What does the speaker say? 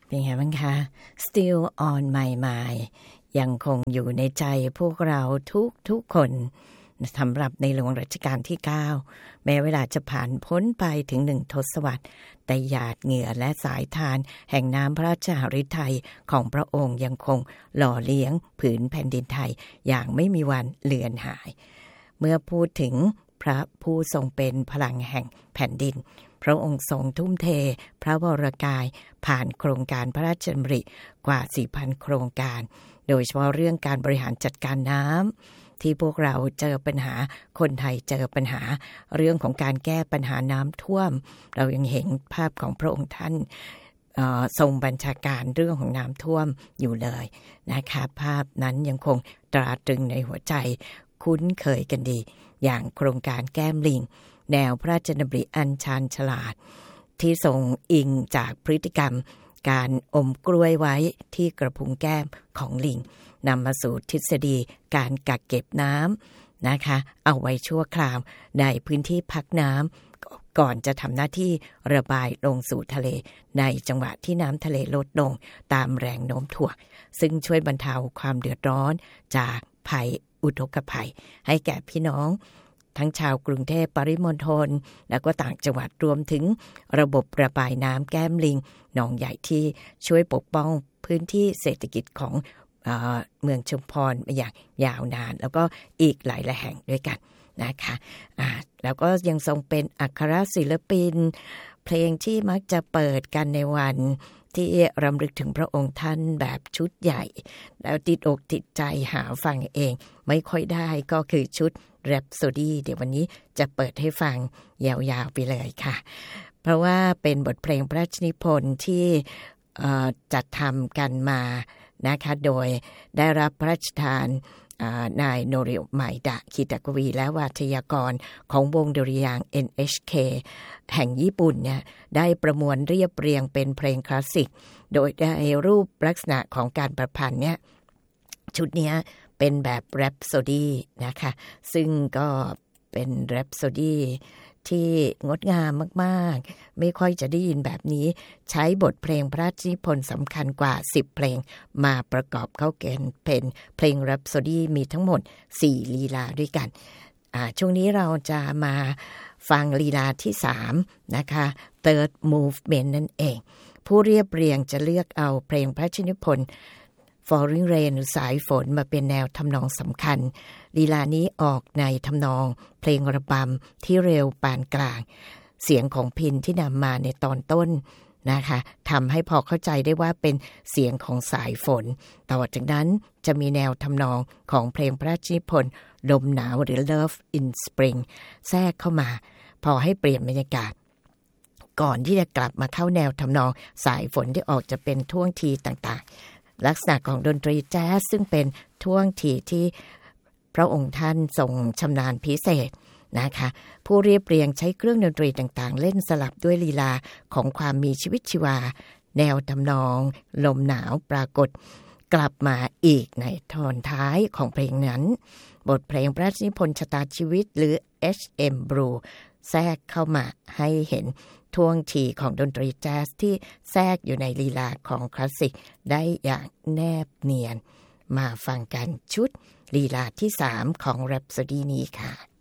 เป็นไงบ้างคะ Still on my mind ยังคงอยู่ในใจพวกเราทุกคนสำหรับในหลวงรัชกาลที่9แม้เวลาจะผ่านพ้นไปถึง1 ทศวรรษแต่หยาดเหงื่อและสายทานแห่งน้ำพระราชหฤทัยของพระองค์ยังคงหล่อเลี้ยงผืนแผ่นดินไทยอย่างไม่มีวันเลือนหายเมื่อพูดถึงพระผู้ทรงเป็นพลังแห่งแผ่นดินพระองค์ทรงทุ่มเทพระวรกายผ่านโครงการพระราชดำริกว่า 4,000 โครงการโดยเฉพาะเรื่องการบริหารจัดการน้ำที่พวกเราเจอปัญหาคนไทยเจอปัญหาเรื่องของการแก้ปัญหาน้ำท่วมเรายังเห็นภาพของพระองค์ท่านทรงบัญชาการเรื่องของน้ำท่วมอยู่เลยนะคะภาพนั้นยังคงตราตรึงในหัวใจคุ้นเคยกันดีอย่างโครงการแก้มลิงแนวพระราชดำริอันชาญฉลาดที่ทรงอิงจากพฤติกรรมการอมกล้วยไว้ที่กระพุ้งแก้มของลิงนำมาสู่ทฤษฎีการกักเก็บน้ำนะคะเอาไว้ชั่วคราวในพื้นที่พักน้ำก่อนจะทำหน้าที่ระบายลงสู่ทะเลในจังหวะที่น้ำทะเลลดลงตามแรงโน้มถ่วงซึ่งช่วยบรรเทาความเดือดร้อนจากภัยอุทกภัยให้แก่พี่น้องทั้งชาวกรุงเทพปริมณฑลและก็ต่างจังหวัดรวมถึงระบบระบายน้ำแก้มลิงหนองใหญ่ที่ช่วยปกป้องพื้นที่เศรษฐกิจของเมืองชุมพรมาอย่างยาวนานแล้วก็อีกหลายแห่งด้วยกันนะคะแล้วก็ยังทรงเป็นอัครศิลปินเพลงที่มักจะเปิดกันในวันที่รำลึกถึงพระองค์ท่านแบบชุดใหญ่แล้วติดอกติดใจหาฟังเองไม่ค่อยได้ก็คือชุดแรปโซดีเดี๋ยววันนี้จะเปิดให้ฟังยาวๆไปเลยค่ะเพราะว่าเป็นบทเพลงพระราชนิพนธ์ที่จัดทำกันมานะคะโดยได้รับพระราชทานนายโนริโอไมดะคีตกวีและวาทยากรของวงดุริยางค์ NHK แห่งญี่ปุ่นเนี่ยได้ประมวลเรียบเรียงเป็นเพลงคลาสสิกโดยได้รูปลักษณะของการประพันธ์เนี่ยชุดนี้เป็นแบบแรปโซดีนะคะซึ่งก็เป็นแรปโซดีที่งดงามมากๆไม่ค่อยจะได้ยินแบบนี้ใช้บทเพลงพระราชนิพนธ์สำคัญกว่า10เพลงมาประกอบเข้าเป็นเพลงแรปโซดีมีทั้งหมด4ลีลาด้วยกันช่วงนี้เราจะมาฟังลีลาที่3นะคะ Third Movement นั่นเองผู้เรียบเรียงจะเลือกเอาเพลงพระราชนิพนธ์Falling Rain หรือสายฝนมาเป็นแนวทำนองสำคัญลีลานี้ออกในทำนองเพลงระบำที่เร็วปานกลางเสียงของพิณที่นำมาในตอนต้นนะคะทำให้พอเข้าใจได้ว่าเป็นเสียงของสายฝนต่อจากนั้นจะมีแนวทำนองของเพลงพระราชนิพนธ์ลมหนาวหรือ Love in Spring แทรกเข้ามาพอให้เปลี่ยนบรรยากาศก่อนที่จะกลับมาเข้าแนวทำนองสายฝนที่ออกจะเป็นท่วงทีต่างๆลักษณะของดนตรีแจ๊สซึ่งเป็นท่วงทีที่พระองค์ท่านทรงชำนาญพิเศษนะคะผู้เรียบเรียงใช้เครื่องดนตรีต่างๆเล่นสลับด้วยลีลาของความมีชีวิตชีวาแนวทำนองลมหนาวปรากฏกลับมาอีกในตอนท้ายของเพลงนั้นบทเพลงพระราชนิพนธ์ชะตาชีวิตหรือ H.M. Blue แทรกเข้ามาให้เห็นท่วงทีของดนตรีแจ๊สที่แทรกอยู่ในลีลาของคลาสสิกได้อย่างแนบเนียนมาฟังกันชุดลีลาที่3ของแรปโซดีนี้ค่ะ